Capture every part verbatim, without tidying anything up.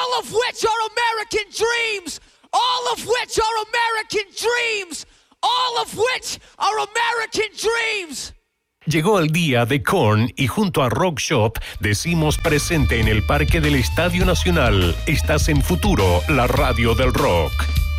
all of which are American dreams, all of which are American dreams, all of which are American dreams. Llegó el día de Korn y junto a Rock Shop decimos presente en el Parque del Estadio Nacional. Estás en Futuro, la radio del rock.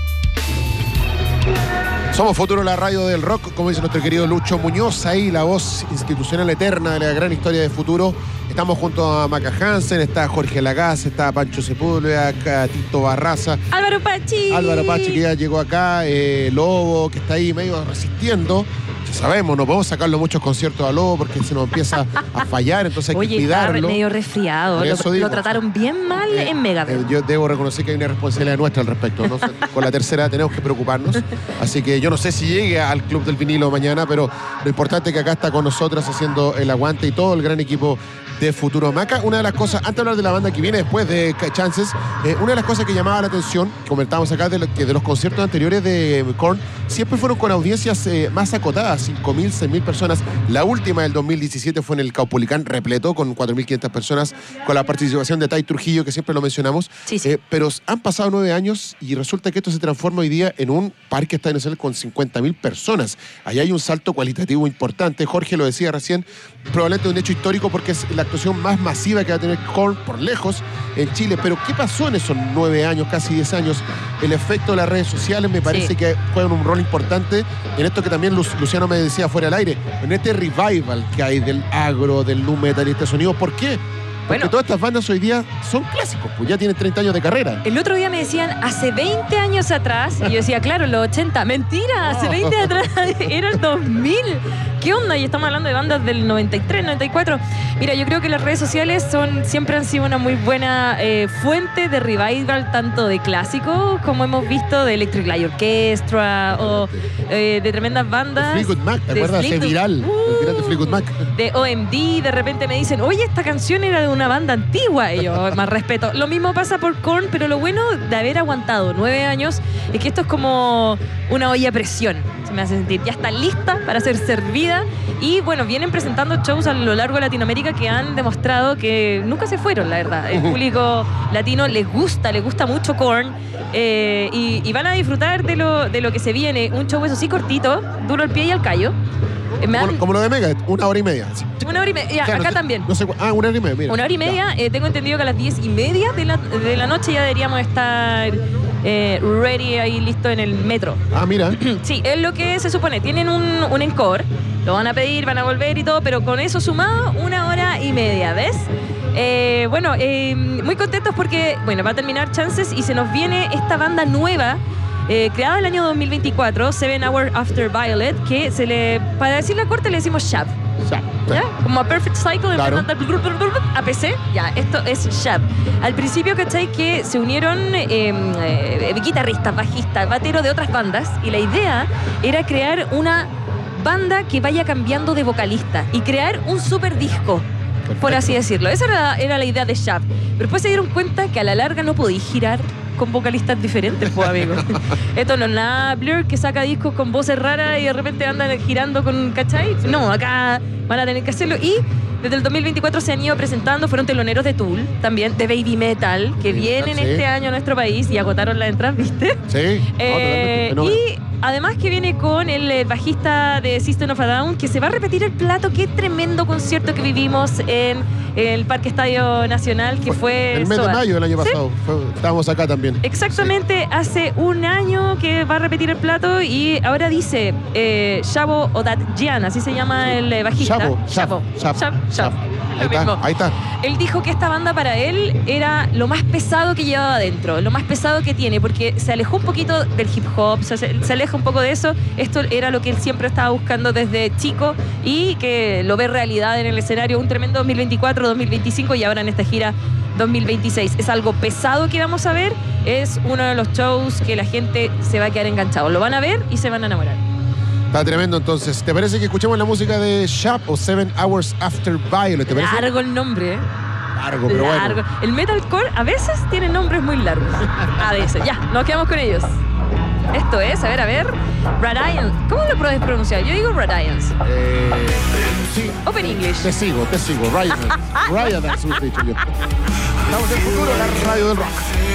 Somos Futuro, la radio del rock, como dice nuestro querido Lucho Muñoz, ahí la voz institucional eterna de la gran historia de Futuro. Estamos junto a Maca Hansen, está Jorge Lagaz, está Pancho Sepúlveda, Tito Barraza. Álvaro Pachi. Álvaro Pachi, que ya llegó acá, eh, Lobo, que está ahí medio resistiendo. Ya sabemos, no podemos sacarlo muchos conciertos a Lobo porque se nos empieza a fallar, entonces hay Oye, que cuidarlo. está medio resfriado, lo, digo, lo trataron bien mal eh, en Megadeth. Eh, yo debo reconocer que hay una responsabilidad nuestra al respecto, ¿no? Con la tercera tenemos que preocuparnos. Así que yo no sé si llegue al Club del Vinilo mañana, pero lo importante es que acá está con nosotros haciendo el aguante y todo el gran equipo de Futuro. Maca, una de las cosas, antes de hablar de la banda que viene después de Chances, eh, una de las cosas que llamaba la atención, comentábamos acá, de lo, que de los conciertos anteriores de Korn, siempre fueron con audiencias eh, más acotadas, cinco mil, seis mil personas. La última del dos mil diecisiete fue en el Caupolicán, repleto, con cuatro mil quinientas personas, con la participación de Tai Trujillo, que siempre lo mencionamos. Sí, sí. Eh, pero han pasado nueve años y resulta que esto se transforma hoy día en un parque estadio nacional con cincuenta mil personas. Ahí hay un salto cualitativo importante. Jorge lo decía recién, probablemente un hecho histórico porque es la actuación más masiva que va a tener Korn por lejos en Chile. Pero ¿qué pasó en esos nueve años, casi diez años? El efecto de las redes sociales me parece sí. que juegan un rol importante en esto que también Luciano me decía fuera del aire, en este revival que hay del agro, del nu metal y este sonido. ¿Por qué? Porque bueno, todas estas bandas hoy día son clásicos, pues ya tienen treinta años de carrera. El otro día me decían, hace veinte años atrás, y yo decía, claro, los ochenta. Mentira, hace veinte atrás era el dos mil. ¿Qué onda? Y estamos hablando de bandas del noventa y tres, noventa y cuatro. Mira, yo creo que las redes sociales son siempre han sido una muy buena eh, fuente de revival, tanto de clásicos, como hemos visto, de Electric Light Orchestra, o eh, de tremendas bandas. De Fleetwood Mac, ¿te acuerdas? Ese viral, uh, el viral de Fleetwood Mac. De O M D, de repente me dicen, oye, esta canción era de una banda antigua, y yo, más respeto. Lo mismo pasa por Korn, pero lo bueno de haber aguantado nueve años es que esto es como una olla a presión, se me hace sentir. Ya está lista para ser servida y bueno, vienen presentando shows a lo largo de Latinoamérica que han demostrado que nunca se fueron, la verdad. El público latino les gusta, les gusta mucho Korn eh, y, y van a disfrutar de lo, de lo que se viene. Un show, eso sí, cortito, duro al pie y al callo. Como, han... como lo de Megadeth, una hora y media. Sí. Una hora y media, acá no sé, también. No sé, ah, una hora y media, mira. Una hora y media, eh, tengo entendido que a las diez y media de la, de la noche ya deberíamos estar eh, ready ahí, listo en el metro. Ah, mira. Sí, es lo que se supone. Tienen un, un encore, lo van a pedir, van a volver y todo, pero con eso sumado, una hora y media, ¿ves? Eh, bueno, eh, muy contentos porque, bueno, va a terminar Chances y se nos viene esta banda nueva. Eh, creada el año dos mil veinticuatro, Seven Hours After Violet, que se le, para decirle corte, le decimos Shab. Shab. ¿Ya? Como a Perfect Cycle, claro. A P C, ya, esto es Shab. Al principio, ¿cachai? Que se unieron eh, eh, guitarristas, bajistas, bateros de otras bandas, y la idea era crear una banda que vaya cambiando de vocalista y crear un super disco. Perfecto. Por así decirlo. Esa era, era la idea de Shab. Pero después se dieron cuenta que a la larga no podía girar con vocalistas diferentes, pues, amigos. Esto no es nada Blur, que saca discos con voces raras y de repente andan girando con, ¿cachai? No, acá van a tener que hacerlo. Y desde el dos mil veinticuatro se han ido presentando, fueron teloneros de Tool, también de Baby Metal, que sí, vienen sí. este año a nuestro país y agotaron las entradas, ¿viste? Sí. Eh, no, y además que viene con el bajista de System of a Down, que se va a repetir el plato. Qué tremendo concierto que vivimos en el Parque Estadio Nacional, que fue... El mes Soda. de mayo del año ¿Sí? pasado. Fue, estábamos acá también. Exactamente, sí. Hace un año que va a repetir el plato y ahora dice eh, Shavo Odadjian, así se llama el bajista. Shavo, Shavo. Shavo. Shavo. Shavo. Ahí está, ahí está. Él dijo que esta banda para él era lo más pesado que llevaba adentro, lo más pesado que tiene, porque se alejó un poquito del hip hop, se, se aleja un poco de eso. Esto era lo que él siempre estaba buscando desde chico y que lo ve realidad en el escenario. Un tremendo dos mil veinticuatro, dos mil veinticinco y ahora en esta gira dos mil veintiséis. Es algo pesado que vamos a ver, es uno de los shows que la gente se va a quedar enganchado. Lo van a ver y se van a enamorar. Está tremendo, entonces. ¿Te parece que escuchemos la música de Shab o Seven Hours After Violet? ¿Te parece? Largo el nombre, ¿eh? Largo, pero Largo. bueno. El metalcore a veces tiene nombres muy largos. A veces. Ya, nos quedamos con ellos. Esto es, a ver, a ver, Radiance. ¿Cómo lo puedes pronunciar? Yo digo Radiance. Eh, sí. Open English. Te sigo, te sigo. Ryan. Ryan, has dicho yo. Estamos en el futuro, la radio del rock.